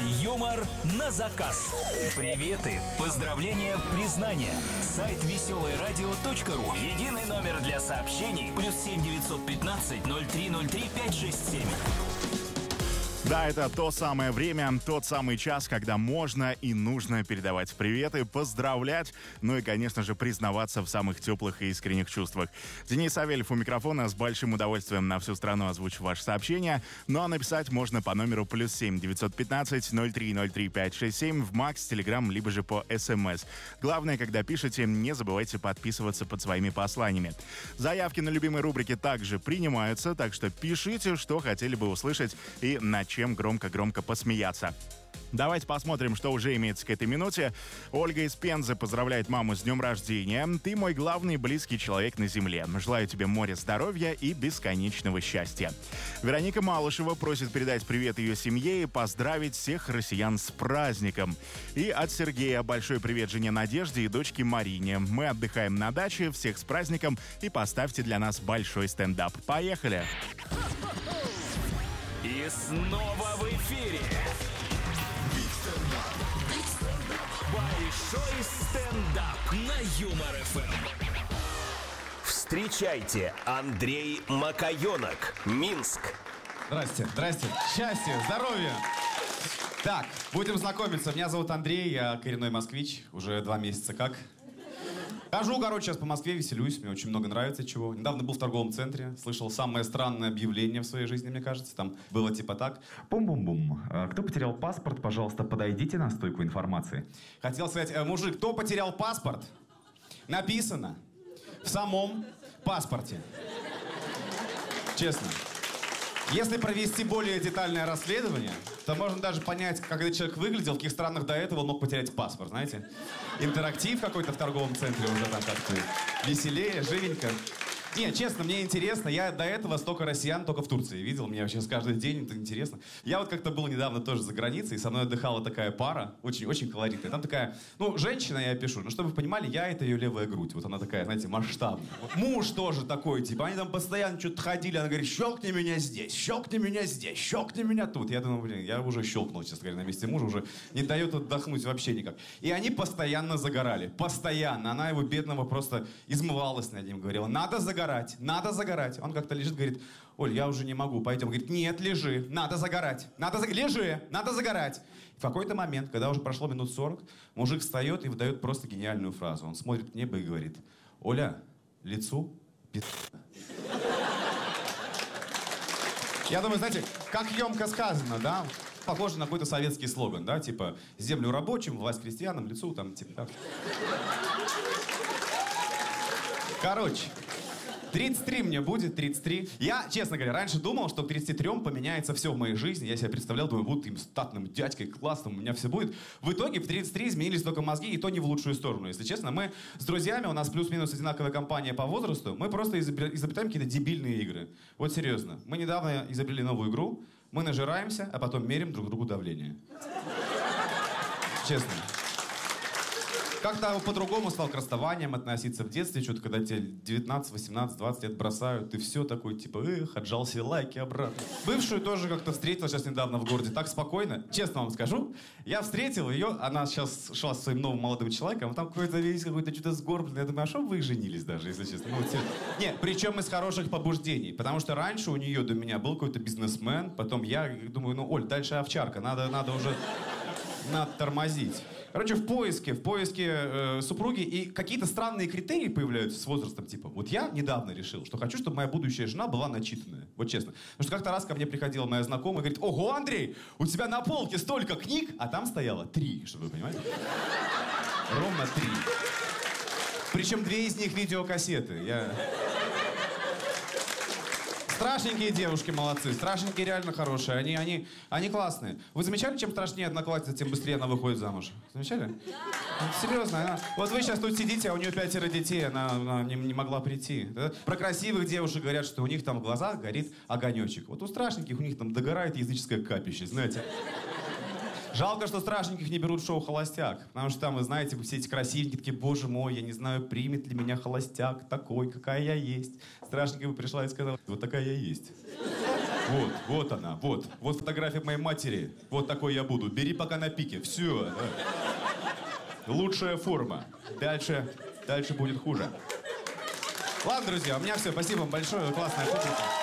Юмор на заказ. Приветы, поздравления, признания. Сайт веселоерадио.ру. Единый номер для сообщений. +7 915 0303 567. Да, это то самое время, тот самый час, когда можно и нужно передавать приветы, поздравлять, ну и, конечно же, признаваться в самых теплых и искренних чувствах. Денис Савельев у микрофона, с большим удовольствием на всю страну озвучу ваше сообщение. Ну а написать можно по номеру +7 915 0303 567 в Макс, Телеграм, либо же по СМС. Главное, когда пишете, не забывайте подписываться под своими посланиями. Заявки на любимые рубрики также принимаются, так что пишите, что хотели бы услышать и на чем громко-громко посмеяться. Давайте посмотрим, что уже имеется к этой минуте. Ольга из Пензы поздравляет маму с днем рождения. Ты мой главный близкий человек на земле. Желаю тебе моря здоровья и бесконечного счастья. Вероника Малышева просит передать привет ее семье и поздравить всех россиян с праздником. И от Сергея большой привет жене Надежде и дочке Марине. Мы отдыхаем на даче. Всех с праздником и поставьте для нас большой стендап. Поехали! И снова в эфире большой стендап на Юмор ФМ. Встречайте, Андрей Макаенок, Минск. Здрасте. Счастья, здоровья. Так, будем знакомиться. Меня зовут Андрей, я коренной москвич. Уже 2 месяца как. Хожу, сейчас по Москве, веселюсь, мне очень много нравится чего. Недавно был в торговом центре, слышал самое странное объявление в своей жизни, мне кажется. Там было типа так. Бум-бум-бум. Кто потерял паспорт, пожалуйста, подойдите на стойку информации. Хотел сказать, мужик, кто потерял паспорт? Написано в самом паспорте. Честно. Если провести более детальное расследование, то можно даже понять, как этот человек выглядел, в каких странах до этого он мог потерять паспорт, знаете? Интерактив какой-то в торговом центре уже там как-то веселее, живенько. Не, честно, мне интересно. Я до этого столько россиян только в Турции видел. Мне вообще каждый день это интересно. Я вот как-то был недавно тоже за границей, и со мной отдыхала такая пара, очень колоритная. Там такая, женщина, я пишу, чтобы вы понимали, я — это ее левая грудь. Вот она такая, знаете, масштабная. Вот муж тоже такой, типа, они там постоянно что-то ходили, она говорит, щелкни меня здесь, щелкни меня здесь, щелкни меня тут. Я думаю, я уже щелкнул, честно говоря, на месте мужа, уже не дает отдохнуть вообще никак. И они постоянно загорали, постоянно. Она его бедного просто измывалась над ним, говорила, надо загорать. Он как-то лежит, говорит, Оль, я уже не могу, пойдем. Говорит, нет, лежи, надо загорать. Лежи, надо загорать. И в какой-то момент, когда уже прошло минут 40, мужик встает и выдает просто гениальную фразу. Он смотрит в небо и говорит, Оля, лицу Я думаю, знаете, как емко сказано, да? Похоже на какой-то советский слоган, да? Типа, землю рабочим, власть крестьянам, лицу там, типа, да? Короче, 33 мне будет, 33. Я, честно говоря, раньше думал, что к 33 поменяется все в моей жизни. Я себя представлял, думаю, буду им статным дядькой, классным, у меня все будет. В итоге в 33 изменились только мозги, и то не в лучшую сторону. Если честно, мы с друзьями, у нас плюс-минус одинаковая компания по возрасту, мы просто изобретаем какие-то дебильные игры. Вот серьезно. Мы недавно изобрели новую игру, мы нажираемся, а потом меряем друг другу давление. Честно. Как-то по-другому стал к расставаниям относиться в детстве. Что-то, когда тебе 19, 18, 20 лет бросают, ты все такой, типа, отжал себе лайки обратно. Бывшую тоже как-то встретил сейчас недавно в городе. Так спокойно. Честно вам скажу, я встретил ее, она сейчас шла со своим новым молодым человеком, а там какой-то весь, какой-то что-то сгорбленный. Я думаю, а что вы женились даже, если честно? Не, причем из хороших побуждений. Потому что раньше у нее до меня был какой-то бизнесмен, потом я думаю, Оль, дальше овчарка, надо уже тормозить. Короче, в поиске супруги, и какие-то странные критерии появляются с возрастом, типа, вот я недавно решил, что хочу, чтобы моя будущая жена была начитанная, вот честно. Потому что как-то раз ко мне приходила моя знакомая и говорит, ого, Андрей, у тебя на полке столько книг, а там стояло 3, чтобы вы понимали. Ровно 3. Причем 2 из них видеокассеты. Страшненькие девушки молодцы, страшненькие реально хорошие, они классные. Вы замечали, чем страшнее одноклассница, тем быстрее она выходит замуж? Замечали? Да. Серьезно, вот вы сейчас тут сидите, а у нее 5 детей, она не могла прийти. Да? Про красивых девушек говорят, что у них там в глазах горит огонечек. Вот у страшненьких у них там догорает языческое капище, знаете. Жалко, что страшненьких не берут в шоу «Холостяк». Потому что там, вы знаете, все эти красивенькие такие, боже мой, я не знаю, примет ли меня холостяк такой, какая я есть. Страшненькая бы пришла и сказала, вот такая я есть. Вот она, вот. Вот фотография моей матери. Вот такой я буду. Бери пока на пике. Все. Лучшая форма. Дальше будет хуже. Ладно, друзья, у меня все. Спасибо вам большое. Классная публика.